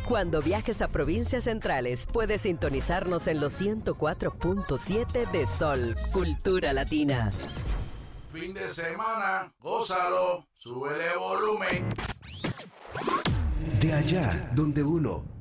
Cuando viajes a provincias centrales, puedes sintonizarnos en los 104.7 de Sol, Cultura Latina. Fin de semana, gózalo, súbele volumen. De allá donde uno